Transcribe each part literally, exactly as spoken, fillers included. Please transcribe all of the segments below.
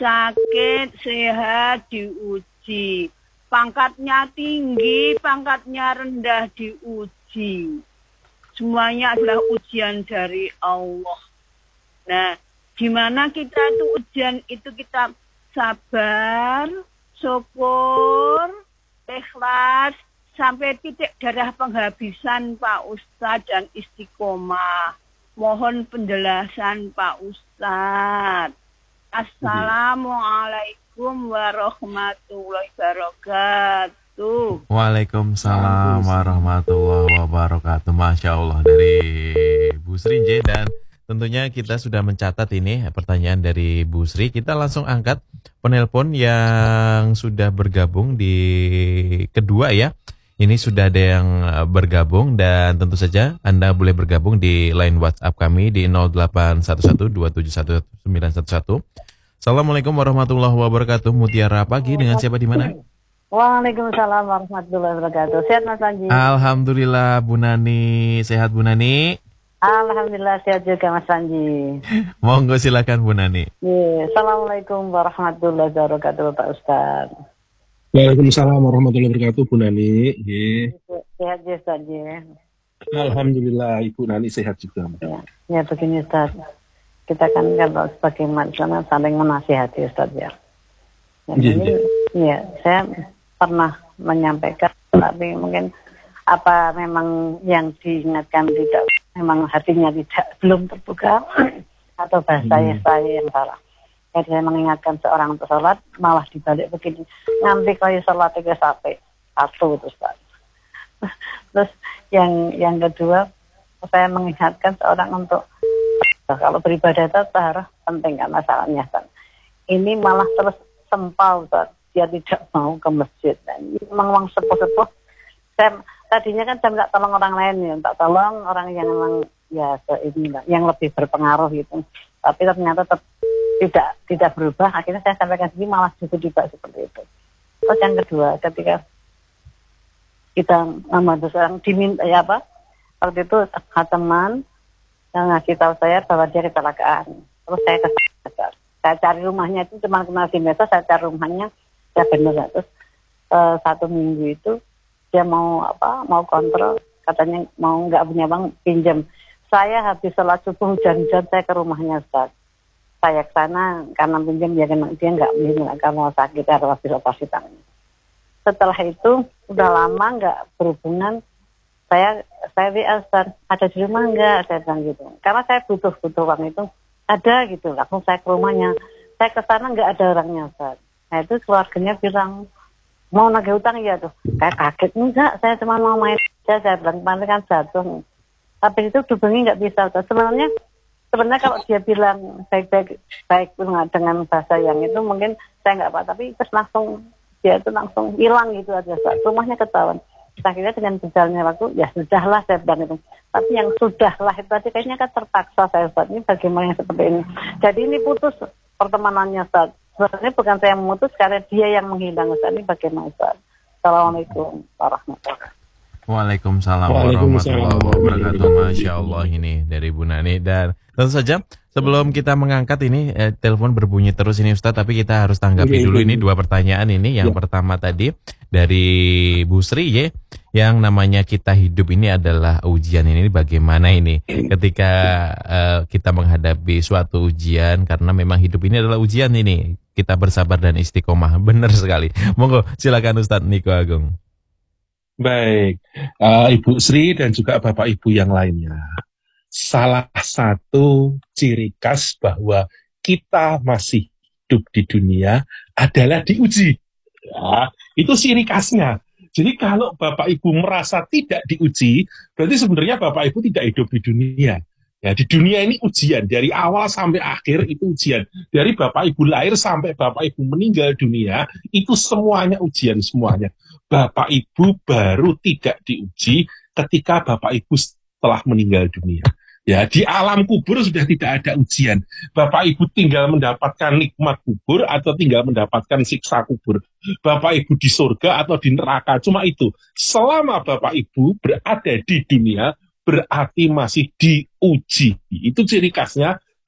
sakit, sehat diuji. Pangkatnya tinggi, pangkatnya rendah diuji. Semuanya adalah ujian dari Allah. Nah, gimana kita itu ujian itu kita sabar, syukur, ikhlas, sampai titik darah penghabisan Pak Ustadz dan istiqomah. Mohon penjelasan Pak Ustadz. Assalamualaikum warahmatullahi wabarakatuh. Waalaikumsalam warahmatullahi wabarakatuh. Masya Allah, dari Bu Sri J. Dan tentunya kita sudah mencatat ini pertanyaan dari Bu Sri. Kita langsung angkat penelpon yang sudah bergabung di kedua ya. Ini sudah ada yang bergabung dan tentu saja Anda boleh bergabung di line WhatsApp kami di nol delapan satu satu dua tujuh satu sembilan satu satu. Assalamualaikum warahmatullahi wabarakatuh. Mutiara pagi, dengan siapa di mana? Waalaikumsalam warahmatullahi wabarakatuh. Sehat Mas Panji? Alhamdulillah Bu Nani. Sehat Bu Nani? Alhamdulillah sehat juga Mas Panji. Monggo silakan Bu Nani. Yeah. Assalamualaikum warahmatullahi wabarakatuh Pak Ustaz. Waalaikumsalam warahmatullahi wabarakatuh Bu Nani. Yeah. Sehat ya Ustaz ya. Alhamdulillah Ibu Nani sehat juga. Ya, ya begini Ustaz. Kita kan kalau sebagai manusia saling menasihati Ustaz ya. Ya, yeah, ini, ya saya pernah menyampaikan, tapi mungkin apa memang yang diingatkan tidak, memang hatinya tidak belum terbuka atau bahasa hmm. saya yang salah. Jadi saya mengingatkan seorang untuk sholat, malah dibalik begini, nanti kalau sholat tiga sampai satu terus Pak. Terus yang yang kedua, saya mengingatkan seorang untuk kalau beribadah itu harus penting kan masalahnya kan. Ini malah terus sempal Pak, dia tidak mau ke masjid. Dan memang uang sepuh-sepuh. Saya tadinya kan saya minta tolong orang lain ya, tak tolong orang yang memang ya ini yang lebih berpengaruh gitu. Tapi ternyata tetap tidak tidak berubah. Akhirnya saya sampaikan sini malah justru juga seperti itu. Terus yang kedua, ketika kita membantu seorang diminta ya apa? Waktu itu teman yang ngasih tahu saya bahwa dia kecelakaan. Terus saya kesana, saya cari rumahnya itu cuma kenal di medsos, saya cari rumahnya, ya benar. Terus uh, satu minggu itu dia mau apa? Mau kontrol, katanya mau nggak punya uang pinjam. Saya habis sholat subuh hujan-hujan saya ke rumahnya Ustaz. Saya ke sana karena pinjam dia kan dia nggak pinjam karena sakit harus habis operasi tangan. Setelah itu udah lama nggak berhubungan, saya saya W A Ustaz, ada di rumah nggak? Saya bilang gitu. Karena saya butuh butuh uang itu ada gitu. Langsung saya ke rumahnya. Saya ke sana nggak ada orangnya Ustaz. Nah itu keluarganya bilang mau nagih utang ya tuh. Kayak kaget enggak, saya cuma mau main aja. Saya bilang kemarin kan jatuh. Tapi itu dubungi nggak bisa Ustaz. Sebenarnya Sebenarnya kalau dia bilang baik-baik baik dengan bahasa yang itu mungkin saya nggak apa, tapi terus langsung dia itu langsung hilang gitu aja, Ustaz. Rumahnya ketahuan. Akhirnya dengan berjalannya waktu, ya sudahlah saya bilang itu. Tapi yang sudahlah itu tadi kayaknya kan terpaksa saya Ustaz. Ini bagaimana yang seperti ini. Jadi ini putus pertemanannya Ustaz. Sebenarnya bukan saya memutus karena dia yang menghilang Ustaz. Ini bagaimana Ustaz. Assalamualaikum warahmatullahi wabarakatuh. Waalaikumsalam warahmatullahi wabarakatuh. Masya Allah, ini dari Bu Nani. Dan tentu saja sebelum kita mengangkat ini eh, telepon berbunyi terus ini Ustadz, tapi kita harus tanggapi ya, dulu ya. ini dua pertanyaan ini. Yang ya. Pertama tadi dari Bu Sri ya, yang namanya kita hidup ini adalah ujian. Ini bagaimana ini ketika eh, kita menghadapi suatu ujian, karena memang hidup ini adalah ujian ini. Kita bersabar dan istiqomah. Benar sekali. Monggo silakan Ustadz Niko Agung. Baik, uh, Ibu Sri dan juga Bapak Ibu yang lainnya. Salah satu ciri khas bahwa kita masih hidup di dunia adalah diuji. Ya, itu ciri khasnya. Jadi kalau Bapak Ibu merasa tidak diuji, berarti sebenarnya Bapak Ibu tidak hidup di dunia. Ya, di dunia ini ujian, dari awal sampai akhir itu ujian. Dari Bapak Ibu lahir sampai Bapak Ibu meninggal dunia, itu semuanya ujian semuanya. Bapak Ibu baru tidak diuji ketika Bapak Ibu setelah meninggal dunia. Ya, di alam kubur sudah tidak ada ujian. Bapak Ibu tinggal mendapatkan nikmat kubur atau tinggal mendapatkan siksa kubur. Bapak Ibu di surga atau di neraka, cuma itu. Selama Bapak Ibu berada di dunia, berarti masih diuji. Itu ciri khasnya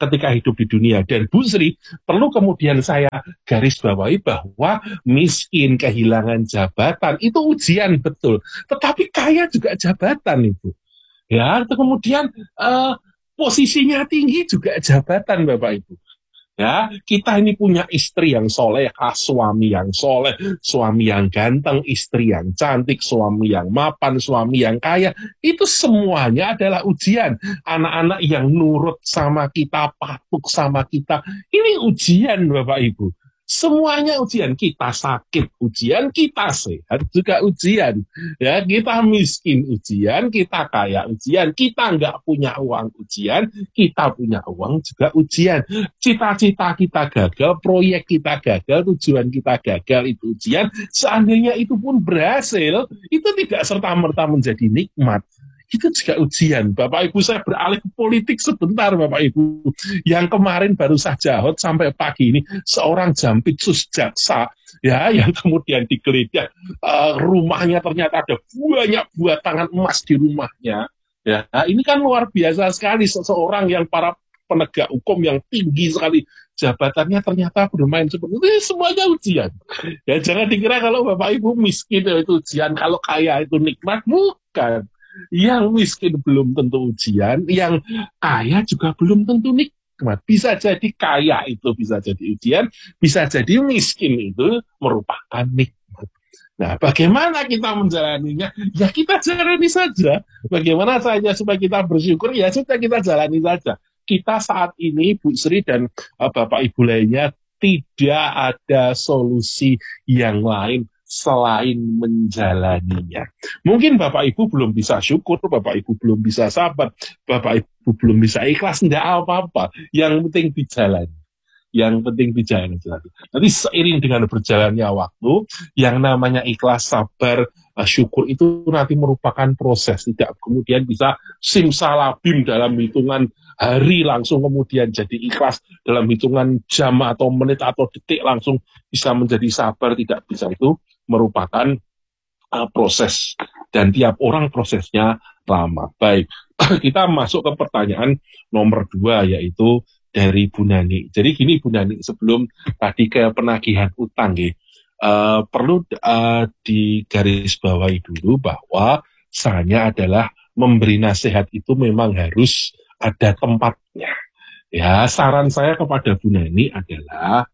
ketika hidup di dunia. Dan Bu Sri, perlu kemudian saya garis bawahi bahwa miskin, kehilangan jabatan, itu ujian betul. Tetapi kaya juga jabatan itu. Ya, kemudian uh, posisinya tinggi juga jabatan Bapak Ibu. Ya, kita ini punya istri yang soleh, suami yang soleh, suami yang ganteng, istri yang cantik, suami yang mapan, suami yang kaya. Itu semuanya adalah ujian. Anak-anak yang nurut sama kita, patuh sama kita. Ini ujian Bapak Ibu. Semuanya ujian. Kita sakit ujian, kita sehat juga ujian. Ya, kita miskin ujian, kita kaya ujian, kita nggak punya uang ujian, kita punya uang juga ujian. Cita-cita kita gagal, proyek kita gagal, tujuan kita gagal, itu ujian. Seandainya itu pun berhasil, itu tidak serta-merta menjadi nikmat. Itu juga ujian. Bapak Ibu, saya beralih ke politik sebentar Bapak Ibu. Yang kemarin baru saja hot sampai pagi ini seorang jampitsus jaksa ya yang kemudian digeledah uh, rumahnya, ternyata ada banyak buah tangan emas di rumahnya. Ya, nah, ini kan luar biasa sekali, seseorang yang para penegak hukum yang tinggi sekali jabatannya ternyata bermain seperti itu. Semuanya ujian. Ya, jangan dikira kalau Bapak Ibu miskin itu ujian, kalau kaya itu nikmat. Bukan. Yang miskin belum tentu ujian, yang kaya juga belum tentu nikmat. Bisa jadi kaya itu bisa jadi ujian, bisa jadi miskin itu merupakan nikmat. Nah, bagaimana kita menjalaninya? Ya kita jalani saja. Bagaimana saja supaya kita bersyukur? Ya sudah, kita jalani saja. Kita saat ini, Bu Sri dan uh, Bapak Ibu lainnya, tidak ada solusi yang lain selain menjalaninya. Mungkin Bapak Ibu belum bisa syukur, Bapak Ibu belum bisa sabar, Bapak Ibu belum bisa ikhlas, tidak apa-apa. Yang penting dijalani. Yang penting dijalani. Nanti seiring dengan berjalannya waktu, yang namanya ikhlas, sabar, syukur itu nanti merupakan proses. Tidak kemudian bisa simsalabim dalam hitungan hari langsung kemudian jadi ikhlas, dalam hitungan jam atau menit atau detik langsung bisa menjadi sabar. Tidak bisa, itu merupakan uh, proses, dan tiap orang prosesnya lama. Baik, kita masuk ke pertanyaan nomor dua, yaitu dari Bu Nani. Jadi gini Bu Nani, sebelum tadi ke penagihan utang, ya, uh, perlu uh, digarisbawahi dulu bahwa misalnya adalah memberi nasihat itu memang harus ada tempatnya. Ya, saran saya kepada Bu Nani adalah,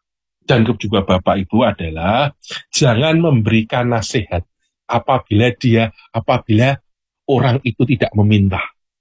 dan juga Bapak Ibu adalah, jangan memberikan nasihat apabila dia, apabila orang itu tidak meminta.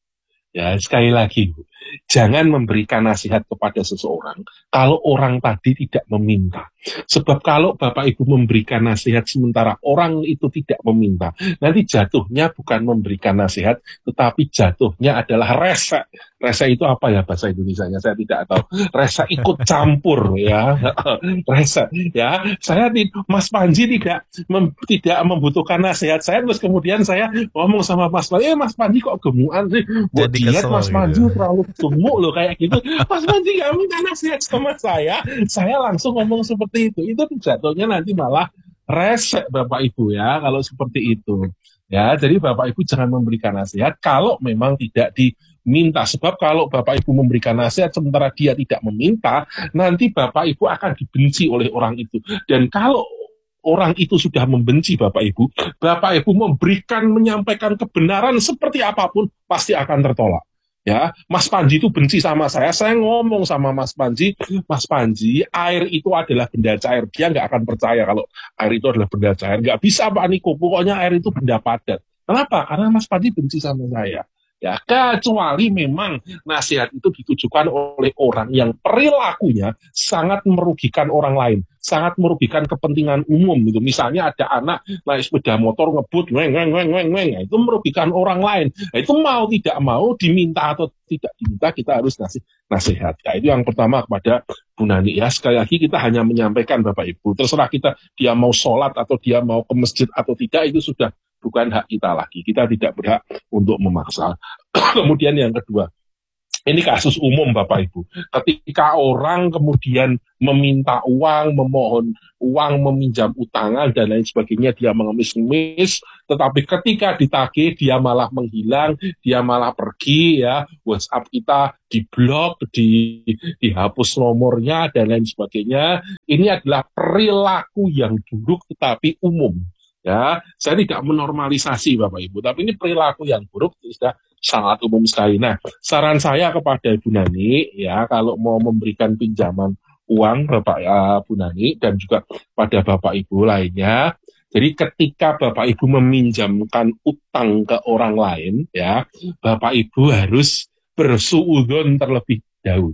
Ya, sekali lagi, Bu, jangan memberikan nasihat kepada seseorang kalau orang tadi tidak meminta. Sebab kalau Bapak Ibu memberikan nasihat sementara orang itu tidak meminta, nanti jatuhnya bukan memberikan nasihat, tetapi jatuhnya adalah rese. Rese itu apa ya bahasa Indonesianya? Saya tidak tahu. Rese ikut campur, ya. Rese, ya. Saya Mas Panji tidak mem, tidak membutuhkan nasihat saya, terus kemudian saya ngomong sama Mas Panji, eh Mas Panji kok gemukan sih? Buat diet Mas Panji gitu. Terlalu gemuk loh kayak gitu. Mas Panji nggak minta nasihat sama saya, saya langsung ngomong seperti itu. Itu jatuhnya nanti malah rese Bapak Ibu, ya, kalau seperti itu. Ya, jadi Bapak Ibu jangan memberikan nasihat kalau memang tidak diminta. Sebab kalau Bapak Ibu memberikan nasihat sementara dia tidak meminta, nanti Bapak Ibu akan dibenci oleh orang itu. Dan kalau orang itu sudah membenci Bapak Ibu, Bapak Ibu memberikan, menyampaikan kebenaran seperti apapun, pasti akan tertolak. Ya, Mas Panji itu benci sama saya, saya ngomong sama Mas Panji, Mas Panji, air itu adalah benda cair. Dia nggak akan percaya kalau air itu adalah benda cair. Nggak bisa Pak Niko, pokoknya air itu benda padat. Kenapa? Karena Mas Panji benci sama saya. Ya, kecuali memang nasihat itu ditujukan oleh orang yang perilakunya sangat merugikan orang lain, sangat merugikan kepentingan umum gitu. Misalnya ada anak naik sepeda motor ngebut, weng weng weng weng weng, itu merugikan orang lain. Nah, itu mau tidak mau, diminta atau tidak diminta, kita harus ngasih nasihat. Nah, itu yang pertama kepada Bu Nani, ya. Sekali lagi kita hanya menyampaikan Bapak Ibu, terserah kita, dia mau sholat atau dia mau ke masjid atau tidak, itu sudah bukan hak kita lagi. Kita tidak berhak untuk memaksa. Kemudian yang kedua, Ini kasus umum Bapak Ibu. Ketika orang kemudian meminta uang, memohon uang, meminjam utangan dan lain sebagainya, dia mengemis-ngemis, tetapi ketika ditagih dia malah menghilang, dia malah pergi, ya, WhatsApp kita diblok, di, dihapus nomornya dan lain sebagainya. Ini adalah perilaku yang buruk tetapi umum. Ya, saya tidak menormalisasi Bapak Ibu, tapi ini perilaku yang buruk sudah sangat umum sekali. Nah, saran saya kepada Ibu Nani, ya, kalau mau memberikan pinjaman uang Bapak ya, Bu Nani, dan juga pada Bapak Ibu lainnya, jadi ketika Bapak Ibu meminjamkan utang ke orang lain, ya, Bapak Ibu harus bersuudzon terlebih dahulu.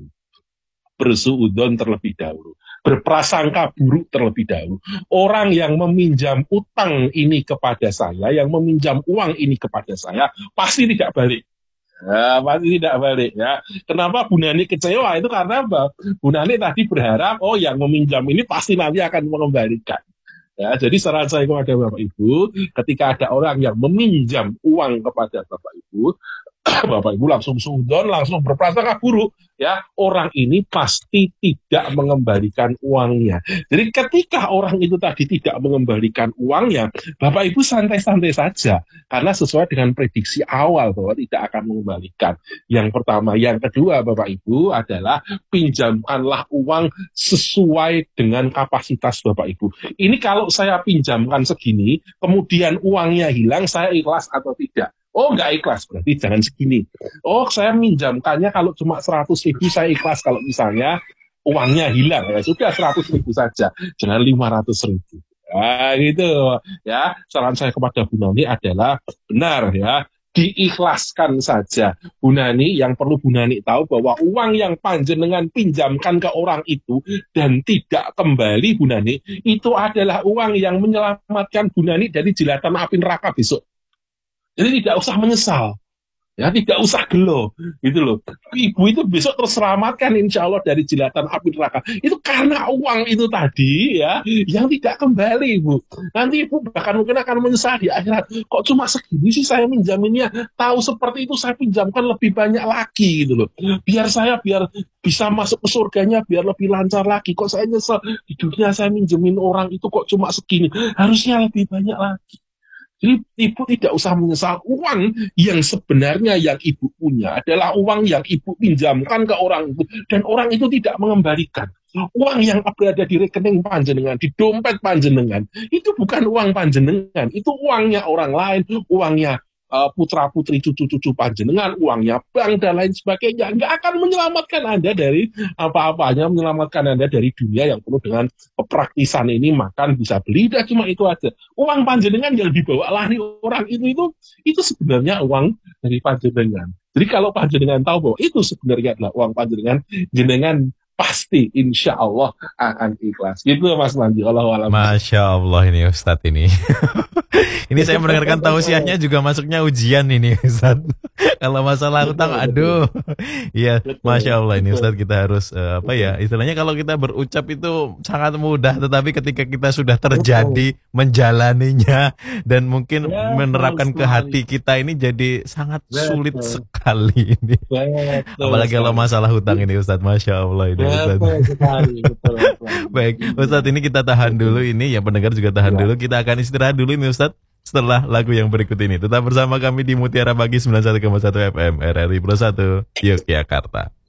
Bersuudzon terlebih dahulu. Berprasangka buruk terlebih dahulu. Orang yang meminjam utang ini kepada saya, yang meminjam uang ini kepada saya, pasti tidak balik. Ya, pasti tidak balik, ya. Kenapa Bu Nani kecewa? Itu karena Bu Nani tadi berharap, oh yang meminjam ini pasti nanti akan mengembalikan. Ya, jadi saran saya kepada Bapak Ibu, ketika ada orang yang meminjam uang kepada Bapak Ibu, Bapak Ibu langsung suudon, langsung berprasangka buruk, ya, orang ini pasti tidak mengembalikan uangnya. Jadi ketika orang itu tadi tidak mengembalikan uangnya, Bapak Ibu santai-santai saja, karena sesuai dengan prediksi awal bahwa tidak akan mengembalikan. Yang pertama, yang kedua Bapak Ibu adalah pinjamkanlah uang sesuai dengan kapasitas Bapak Ibu. Ini kalau saya pinjamkan segini, kemudian uangnya hilang, saya ikhlas atau tidak? Oh, nggak ikhlas, berarti jangan segini. Oh, saya minjamkannya kalau cuma seratus ribu, saya ikhlas kalau misalnya uangnya hilang. Ya sudah, seratus ribu saja, jangan lima ratus ribu. Nah, gitu. Ya, saran saya kepada Bu Nani adalah benar, ya, diikhlaskan saja. Bu Nani, yang perlu Bu Nani tahu bahwa uang yang panjenengan pinjamkan ke orang itu dan tidak kembali, Bu Nani, itu adalah uang yang menyelamatkan Bu Nani dari jilatan api neraka besok. Jadi tidak usah menyesal, ya, tidak usah gelo, gitu loh. Ibu itu besok terselamatkan insya Allah dari jilatan api neraka. Itu karena uang itu tadi, ya, yang tidak kembali, Ibu. Nanti Ibu bahkan mungkin akan menyesal di akhirat. Kok cuma segini sih saya minjaminnya? Tahu seperti itu saya pinjamkan lebih banyak lagi, gitu loh. Biar saya biar bisa masuk ke surganya, biar lebih lancar lagi. Kok saya nyesal di dunia saya minjemin orang itu kok cuma segini? Harusnya lebih banyak lagi. Jadi ibu tidak usah menyesal. Uang yang sebenarnya yang ibu punya adalah uang yang ibu pinjamkan ke orang itu, dan orang itu tidak mengembalikan. Uang yang berada di rekening panjenengan, di dompet panjenengan, itu bukan uang panjenengan, itu uangnya orang lain, uangnya uh, putra-putri cucu-cucu panjenengan, uangnya bank dan lain sebagainya. Nggak akan menyelamatkan Anda dari apa-apanya, menyelamatkan Anda dari dunia yang penuh dengan kepraktisan ini, makan bisa beli, dah cuma itu aja. Uang panjenengan yang dibawa lari orang itu itu itu sebenarnya uang dari panjenengan. Jadi kalau panjenengan tahu bahwa itu sebenarnya adalah uang panjenengan, jenengan pasti insya Allah akan ikhlas. Gitu Mas Mandi. Allahualam. Masya Allah ini Ustadz ini. Ini saya mendengarkan tausiahnya juga masuknya ujian ini Ustadz. Kalau masalah utang, aduh. Iya, Masya Allah ini Ustadz, kita harus uh, apa ya, istilahnya kalau kita berucap itu sangat mudah, tetapi ketika kita sudah terjadi menjalaninya dan mungkin ya, menerapkan ke hati kita ini jadi sangat sulit betul sekali ini. Betul, apalagi kalau masalah hutang ini Ustadz, Masya Allah ini Ustadz. Betul sekali, betul, betul. Baik Ustadz, ini kita tahan dulu ini, ya pendengar juga tahan ya dulu, kita akan istirahat dulu ini Ustadz. Setelah lagu yang berikut ini, tetap bersama kami di Mutiara Pagi sembilan puluh satu koma satu F M R R I Pro satu Yogyakarta.